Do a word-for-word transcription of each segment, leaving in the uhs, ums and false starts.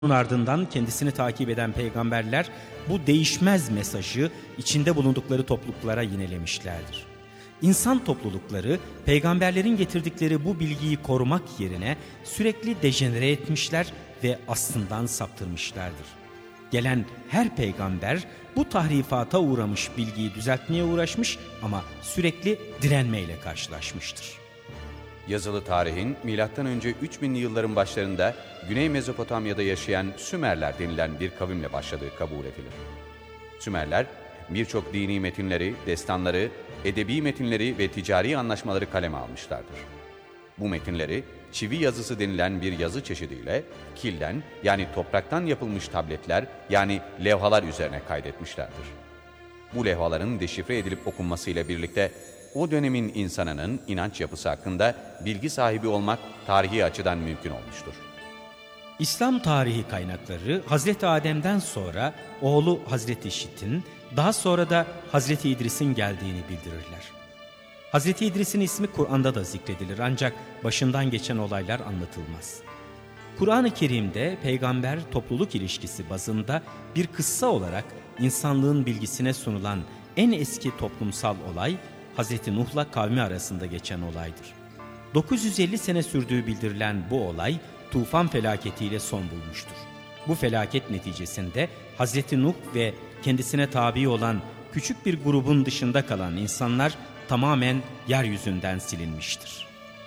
Bunun ardından kendisini takip eden peygamberler bu değişmez mesajı içinde bulundukları topluluklara yinelemişlerdir. İnsan toplulukları peygamberlerin getirdikleri bu bilgiyi korumak yerine sürekli dejenere etmişler ve aslından saptırmışlardır. Gelen her peygamber bu tahrifata uğramış bilgiyi düzeltmeye uğraşmış ama sürekli direnmeyle karşılaşmıştır. Yazılı tarihin milattan önce üç binli yılların başlarında Güney Mezopotamya'da yaşayan Sümerler denilen bir kavimle başladığı kabul edilir. Sümerler birçok dini metinleri, destanları, edebi metinleri ve ticari anlaşmaları kaleme almışlardır. Bu metinleri çivi yazısı denilen bir yazı çeşidiyle kilden yani topraktan yapılmış tabletler yani levhalar üzerine kaydetmişlerdir. Bu levhaların deşifre edilip okunmasıyla birlikte o dönemin insanının inanç yapısı hakkında bilgi sahibi olmak tarihi açıdan mümkün olmuştur. İslam tarihi kaynakları Hazreti Adem'den sonra oğlu Hazreti Şit'in, daha sonra da Hazreti İdris'in geldiğini bildirirler. Hazreti İdris'in ismi Kur'an'da da zikredilir ancak başından geçen olaylar anlatılmaz. Kur'an-ı Kerim'de peygamber topluluk ilişkisi bazında bir kıssa olarak insanlığın bilgisine sunulan en eski toplumsal olay Hazreti Nuh'la kavmi arasında geçen olaydır. dokuz yüz elli sene sürdüğü bildirilen bu olay tufan felaketiyle son bulmuştur. Bu felaket neticesinde Hazreti Nuh ve kendisine tabi olan küçük bir grubun dışında kalan insanlar tamamen yeryüzünden silinmiştir.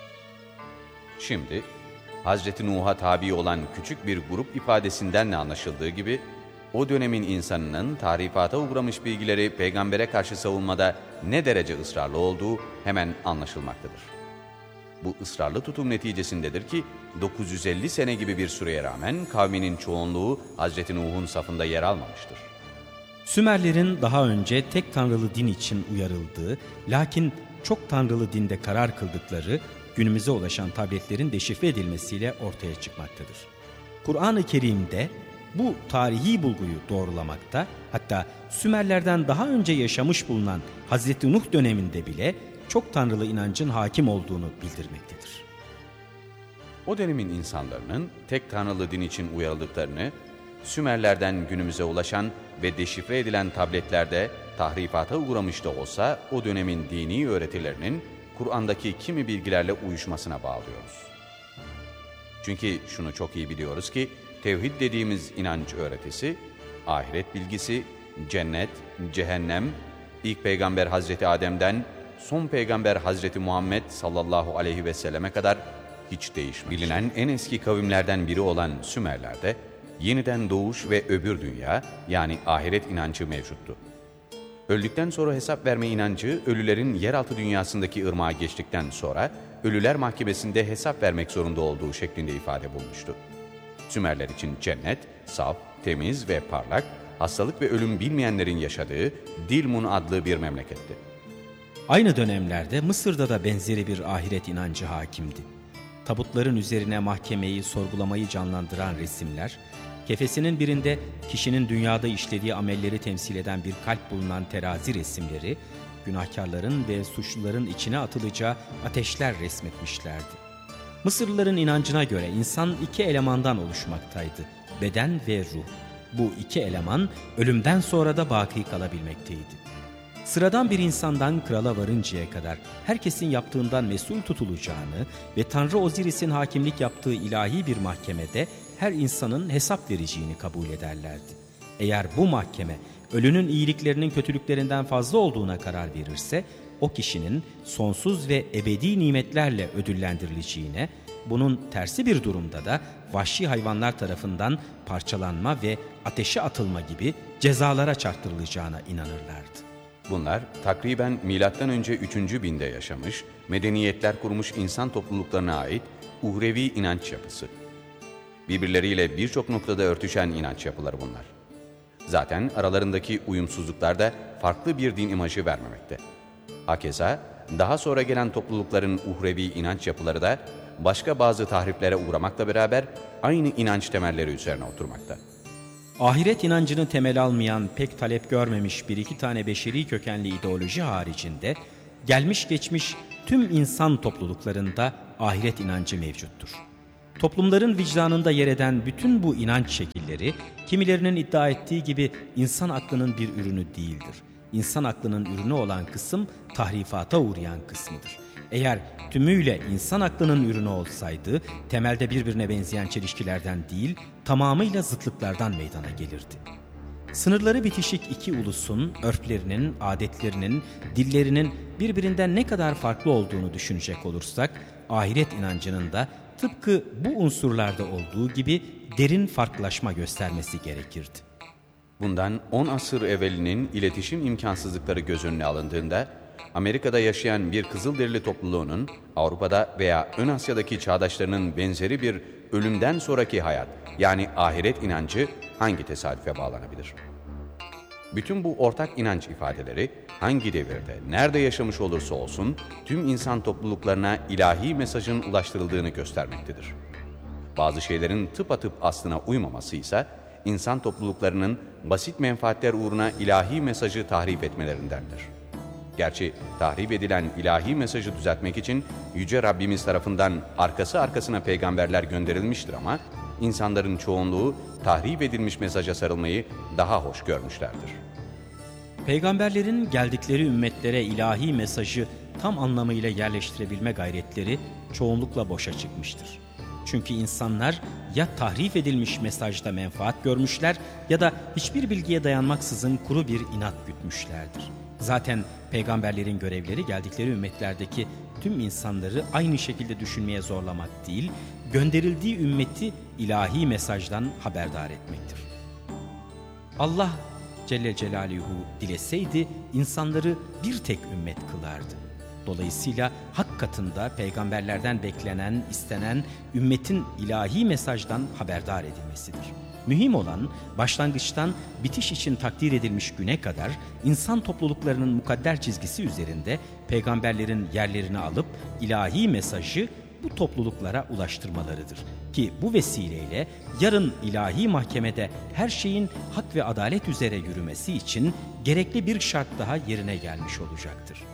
Şimdi Hazreti Nuh'a tabi olan küçük bir grup ifadesinden de anlaşıldığı gibi o dönemin insanının tahrifata uğramış bilgileri peygambere karşı savunmada ne derece ısrarlı olduğu hemen anlaşılmaktadır. Bu ısrarlı tutum neticesindedir ki dokuz yüz elli sene gibi bir süreye rağmen kavminin çoğunluğu Hazreti Nuh'un safında yer almamıştır. Sümerlerin daha önce tek tanrılı din için uyarıldığı, lakin çok tanrılı dinde karar kıldıkları günümüze ulaşan tabletlerin deşifre edilmesiyle ortaya çıkmaktadır. Kur'an-ı Kerim'de bu tarihi bulguyu doğrulamakta, hatta Sümerlerden daha önce yaşamış bulunan Hazreti Nuh döneminde bile çok tanrılı inancın hakim olduğunu bildirmektedir. O dönemin insanların tek tanrılı din için uyarıldıklarını, Sümerlerden günümüze ulaşan ve deşifre edilen tabletlerde tahrifata uğramış da olsa o dönemin dini öğretilerinin Kur'an'daki kimi bilgilerle uyuşmasına bağlıyoruz. Çünkü şunu çok iyi biliyoruz ki tevhid dediğimiz inanç öğretisi, ahiret bilgisi, cennet, cehennem, ilk peygamber Hazreti Adem'den son peygamber Hazreti Muhammed sallallahu aleyhi ve selleme kadar hiç değişmez. Bilinen en eski kavimlerden biri olan Sümerler'de yeniden doğuş ve öbür dünya yani ahiret inancı mevcuttu. Öldükten sonra hesap verme inancı ölülerin yeraltı dünyasındaki ırmağa geçtikten sonra ölüler mahkemesinde hesap vermek zorunda olduğu şeklinde ifade bulmuştu. Sümerler için cennet, saf, temiz ve parlak, hastalık ve ölüm bilmeyenlerin yaşadığı Dilmun adlı bir memleketti. Aynı dönemlerde Mısır'da da benzeri bir ahiret inancı hakimdi. Tabutların üzerine mahkemeyi, sorgulamayı canlandıran resimler, kefesinin birinde kişinin dünyada işlediği amelleri temsil eden bir kalp bulunan terazi resimleri, günahkarların ve suçluların içine atılacağı ateşler resmetmişlerdi. Mısırlıların inancına göre insan iki elemandan oluşmaktaydı, beden ve ruh. Bu iki eleman ölümden sonra da baki kalabilmekteydi. Sıradan bir insandan krala varıncaya kadar herkesin yaptığından mesul tutulacağını ve Tanrı Osiris'in hakimlik yaptığı ilahi bir mahkemede her insanın hesap vereceğini kabul ederlerdi. Eğer bu mahkeme ölünün iyiliklerinin kötülüklerinden fazla olduğuna karar verirse, o kişinin sonsuz ve ebedi nimetlerle ödüllendirileceğine, bunun tersi bir durumda da vahşi hayvanlar tarafından parçalanma ve ateşe atılma gibi cezalara çarptırılacağına inanırlardı. Bunlar takriben milattan önce üçüncü binde yaşamış, medeniyetler kurmuş insan topluluklarına ait uhrevi inanç yapısı. Birbirleriyle birçok noktada örtüşen inanç yapıları bunlar. Zaten aralarındaki uyumsuzluklar da farklı bir din imajı vermemekte. Hakeza daha sonra gelen toplulukların uhrevi inanç yapıları da başka bazı tahriflere uğramakla beraber aynı inanç temelleri üzerine oturmakta. Ahiret inancını temel almayan, pek talep görmemiş bir iki tane beşeri kökenli ideoloji haricinde, gelmiş geçmiş tüm insan topluluklarında ahiret inancı mevcuttur. Toplumların vicdanında yer eden bütün bu inanç şekilleri, kimilerinin iddia ettiği gibi insan aklının bir ürünü değildir. İnsan aklının ürünü olan kısım tahrifata uğrayan kısmıdır. Eğer tümüyle insan aklının ürünü olsaydı, temelde birbirine benzeyen çelişkilerden değil, tamamıyla zıtlıklardan meydana gelirdi. Sınırları bitişik iki ulusun, örflerinin, adetlerinin, dillerinin birbirinden ne kadar farklı olduğunu düşünecek olursak, ahiret inancının da tıpkı bu unsurlarda olduğu gibi derin farklılaşma göstermesi gerekirdi. Bundan on asır evvelinin iletişim imkansızlıkları göz önüne alındığında, Amerika'da yaşayan bir Kızılderili topluluğunun Avrupa'da veya Ön Asya'daki çağdaşlarının benzeri bir ölümden sonraki hayat, yani ahiret inancı hangi tesadüfe bağlanabilir? Bütün bu ortak inanç ifadeleri hangi devirde, nerede yaşamış olursa olsun tüm insan topluluklarına ilahi mesajın ulaştırıldığını göstermektedir. Bazı şeylerin tıpatıp aslına uymaması ise insan topluluklarının basit menfaatler uğruna ilahi mesajı tahrip etmelerindendir. Gerçi tahrip edilen ilahi mesajı düzeltmek için Yüce Rabbimiz tarafından arkası arkasına peygamberler gönderilmiştir ama insanların çoğunluğu tahrip edilmiş mesaja sarılmayı daha hoş görmüşlerdir. Peygamberlerin geldikleri ümmetlere ilahi mesajı tam anlamıyla yerleştirebilme gayretleri çoğunlukla boşa çıkmıştır. Çünkü insanlar ya tahrif edilmiş mesajda menfaat görmüşler ya da hiçbir bilgiye dayanmaksızın kuru bir inat gütmüşlerdir. Zaten peygamberlerin görevleri geldikleri ümmetlerdeki tüm insanları aynı şekilde düşünmeye zorlamak değil, gönderildiği ümmeti ilahi mesajdan haberdar etmektir. Allah Celle Celaluhu dileseydi insanları bir tek ümmet kılardı. Dolayısıyla hak katında peygamberlerden beklenen, istenen ümmetin ilahi mesajdan haberdar edilmesidir. Mühim olan başlangıçtan bitiş için takdir edilmiş güne kadar insan topluluklarının mukadder çizgisi üzerinde peygamberlerin yerlerini alıp ilahi mesajı bu topluluklara ulaştırmalarıdır. Ki bu vesileyle yarın ilahi mahkemede her şeyin hak ve adalet üzere yürümesi için gerekli bir şart daha yerine gelmiş olacaktır.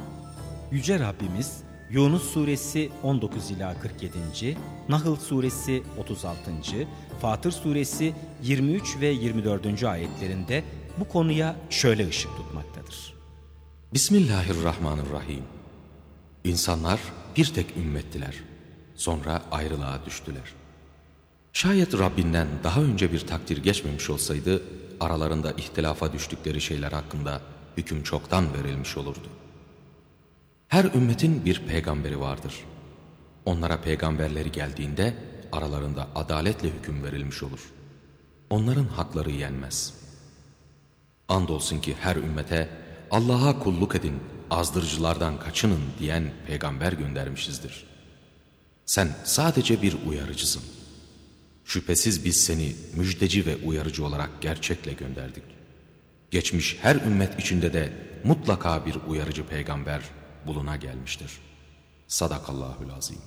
Yüce Rabbimiz Yunus Suresi on dokuz ila kırk yedi. Nahl Suresi otuz altı. Fatır Suresi yirmi üç ve yirmi dört. ayetlerinde bu konuya şöyle ışık tutmaktadır. Bismillahirrahmanirrahim. İnsanlar bir tek ümmettiler. Sonra ayrılığa düştüler. Şayet Rabbinden daha önce bir takdir geçmemiş olsaydı, aralarında ihtilafa düştükleri şeyler hakkında hüküm çoktan verilmiş olurdu. Her ümmetin bir peygamberi vardır. Onlara peygamberleri geldiğinde aralarında adaletle hüküm verilmiş olur. Onların hakları yenmez. Andolsun ki her ümmete Allah'a kulluk edin, azdırıcılardan kaçının diyen peygamber göndermişizdir. Sen sadece bir uyarıcısın. Şüphesiz biz seni müjdeci ve uyarıcı olarak gerçekle gönderdik. Geçmiş her ümmet içinde de mutlaka bir uyarıcı peygamber buluna gelmiştir. Sadakallahül azim.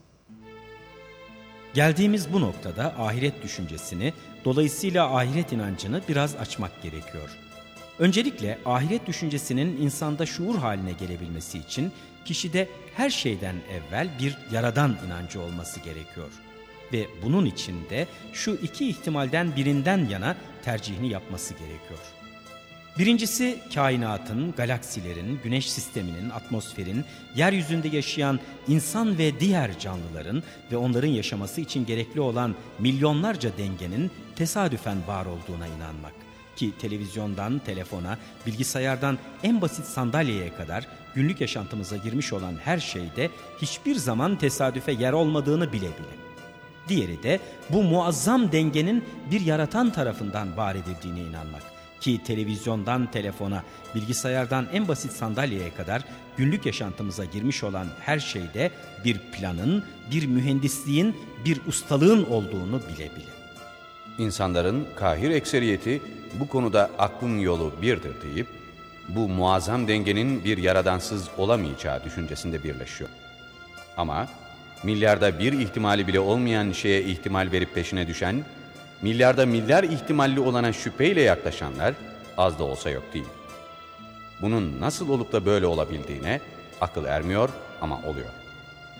Geldiğimiz bu noktada ahiret düşüncesini, dolayısıyla ahiret inancını biraz açmak gerekiyor. Öncelikle ahiret düşüncesinin insanda şuur haline gelebilmesi için kişide her şeyden evvel bir yaradan inancı olması gerekiyor. Ve bunun için de şu iki ihtimalden birinden yana tercihini yapması gerekiyor. Birincisi kainatın, galaksilerin, güneş sisteminin, atmosferin, yeryüzünde yaşayan insan ve diğer canlıların ve onların yaşaması için gerekli olan milyonlarca dengenin tesadüfen var olduğuna inanmak. Ki televizyondan telefona, bilgisayardan en basit sandalyeye kadar günlük yaşantımıza girmiş olan her şeyde hiçbir zaman tesadüfe yer olmadığını bile bile. Diğeri de bu muazzam dengenin bir yaratan tarafından var edildiğine inanmak. Ki televizyondan telefona, bilgisayardan en basit sandalyeye kadar günlük yaşantımıza girmiş olan her şeyde bir planın, bir mühendisliğin, bir ustalığın olduğunu bile bile. İnsanların kahir ekseriyeti bu konuda aklın yolu birdir deyip, bu muazzam dengenin bir yaradansız olamayacağı düşüncesinde birleşiyor. Ama milyarda bir ihtimali bile olmayan şeye ihtimal verip peşine düşen, milyarda milyar ihtimalli olana şüpheyle yaklaşanlar az da olsa yok değil. Bunun nasıl olup da böyle olabildiğine akıl ermiyor ama oluyor.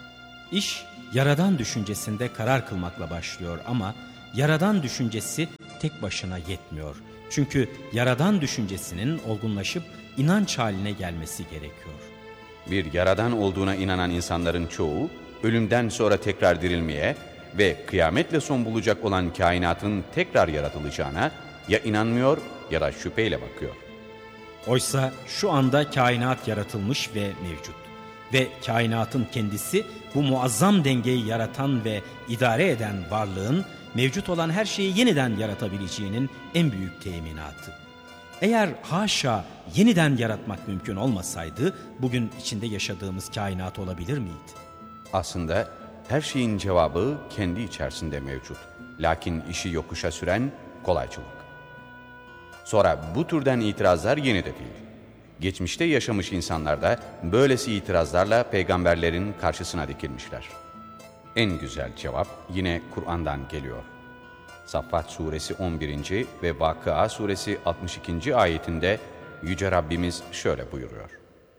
İş yaradan düşüncesinde karar kılmakla başlıyor ama yaradan düşüncesi tek başına yetmiyor. Çünkü yaradan düşüncesinin olgunlaşıp inanç haline gelmesi gerekiyor. Bir yaradan olduğuna inanan insanların çoğu, ölümden sonra tekrar dirilmeye ve kıyametle son bulacak olan kainatın tekrar yaratılacağına ya inanmıyor ya da şüpheyle bakıyor. Oysa şu anda kainat yaratılmış ve mevcut. Ve kainatın kendisi bu muazzam dengeyi yaratan ve idare eden varlığın mevcut olan her şeyi yeniden yaratabileceğinin en büyük teminatı. Eğer haşa yeniden yaratmak mümkün olmasaydı bugün içinde yaşadığımız kainat olabilir miydi? Aslında her şeyin cevabı kendi içerisinde mevcut. Lakin işi yokuşa süren kolaycılık. Sonra bu türden itirazlar yeni de değil. Geçmişte yaşamış insanlar da böylesi itirazlarla peygamberlerin karşısına dikilmişler. En güzel cevap yine Kur'an'dan geliyor. Saffat suresi on birinci ve Vakıa suresi altmış ikinci ayetinde Yüce Rabbimiz şöyle buyuruyor.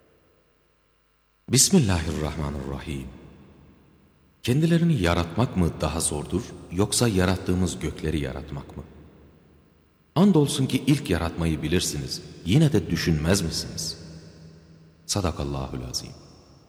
Bismillahirrahmanirrahim. Kendilerini yaratmak mı daha zordur, yoksa yarattığımız gökleri yaratmak mı? Andolsun ki ilk yaratmayı bilirsiniz, yine de düşünmez misiniz? Sadakallahul azim.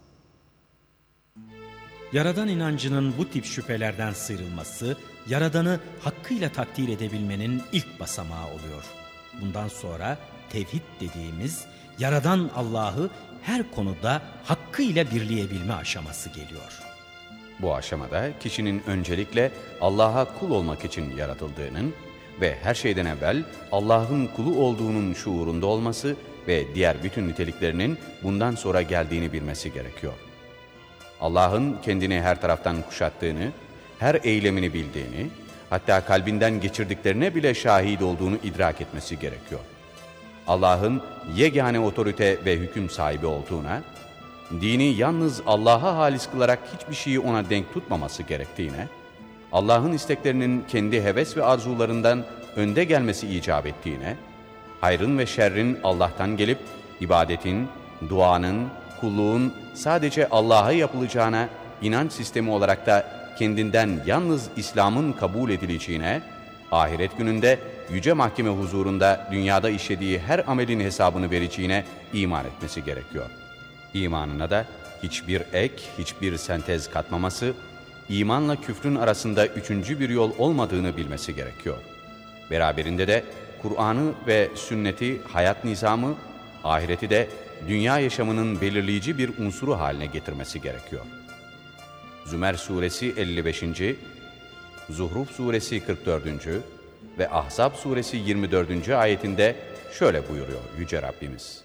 Yaradan inancının bu tip şüphelerden sıyrılması, Yaradan'ı hakkıyla takdir edebilmenin ilk basamağı oluyor. Bundan sonra tevhid dediğimiz, Yaradan Allah'ı her konuda hakkıyla birleyebilme aşaması geliyor. Bu aşamada kişinin öncelikle Allah'a kul olmak için yaratıldığının ve her şeyden evvel Allah'ın kulu olduğunun şuurunda olması ve diğer bütün niteliklerinin bundan sonra geldiğini bilmesi gerekiyor. Allah'ın kendini her taraftan kuşattığını, her eylemini bildiğini, hatta kalbinden geçirdiklerine bile şahit olduğunu idrak etmesi gerekiyor. Allah'ın yegane otorite ve hüküm sahibi olduğuna, dini yalnız Allah'a halis kılarak hiçbir şeyi ona denk tutmaması gerektiğine, Allah'ın isteklerinin kendi heves ve arzularından önde gelmesi icap ettiğine, hayrın ve şerrin Allah'tan gelip ibadetin, duanın, kulluğun sadece Allah'a yapılacağına inanç sistemi olarak da kendinden yalnız İslam'ın kabul edileceğine, ahiret gününde yüce mahkeme huzurunda dünyada işlediği her amelin hesabını vereceğine iman etmesi gerekiyor. İmanına da hiçbir ek, hiçbir sentez katmaması, imanla küfrün arasında üçüncü bir yol olmadığını bilmesi gerekiyor. Beraberinde de Kur'an'ı ve sünneti hayat nizamı, ahireti de dünya yaşamının belirleyici bir unsuru haline getirmesi gerekiyor. Zümer suresi elli beşinci, Zuhruf suresi kırk dördüncü ve Ahzab suresi yirmi dördüncü ayetinde şöyle buyuruyor Yüce Rabbimiz.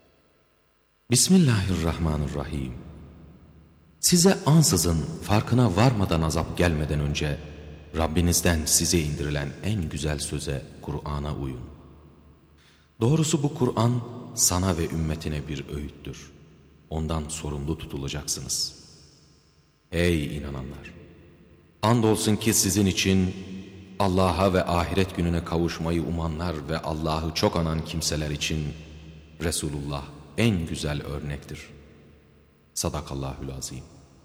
Bismillahirrahmanirrahim. Size ansızın farkına varmadan azap gelmeden önce Rabbinizden size indirilen en güzel söze, Kur'an'a uyun. Doğrusu bu Kur'an sana ve ümmetine bir öğüttür. Ondan sorumlu tutulacaksınız. Ey inananlar! Andolsun ki sizin için Allah'a ve ahiret gününe kavuşmayı umanlar ve Allah'ı çok anan kimseler için Resulullah en güzel örnektir. Sadakallahül azim.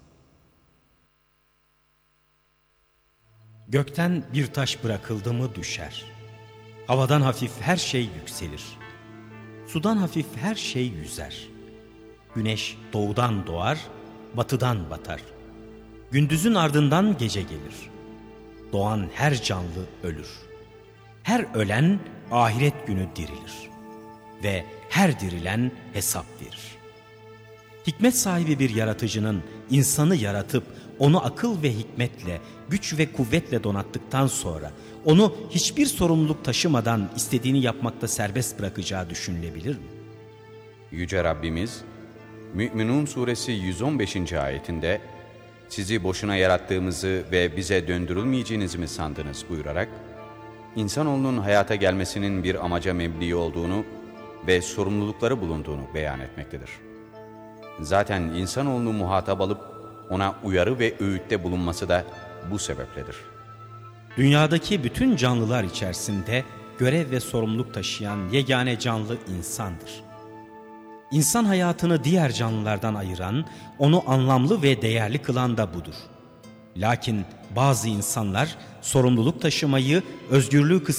Gökten bir taş bırakıldı mı düşer. Havadan hafif her şey yükselir. Sudan hafif her şey yüzer. Güneş doğudan doğar, batıdan batar. Gündüzün ardından gece gelir. Doğan her canlı ölür. Her ölen ahiret günü dirilir. Ve her dirilen hesap verir. Hikmet sahibi bir yaratıcının insanı yaratıp onu akıl ve hikmetle, güç ve kuvvetle donattıktan sonra onu hiçbir sorumluluk taşımadan istediğini yapmakta serbest bırakacağı düşünülebilir mi? Yüce Rabbimiz, Mü'minun suresi yüz on beşinci ayetinde sizi boşuna yarattığımızı ve bize döndürülmeyeceğinizi mi sandınız buyurarak, insanoğlunun hayata gelmesinin bir amaca mebni olduğunu ve sorumlulukları bulunduğunu beyan etmektedir. Zaten insanoğlunu muhatap alıp ona uyarı ve öğütte bulunması da bu sebepledir. Dünyadaki bütün canlılar içerisinde görev ve sorumluluk taşıyan yegane canlı insandır. İnsan hayatını diğer canlılardan ayıran, onu anlamlı ve değerli kılan da budur. Lakin bazı insanlar sorumluluk taşımayı, özgürlüğü